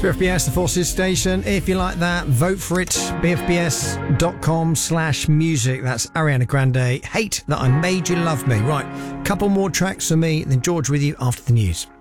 BFBS, the Forces Station. If you like that, vote for it. BFBS.com/music. That's Ariana Grande. Hate That I Made You Love Me. Right, couple more tracks for me, then George with you after the news.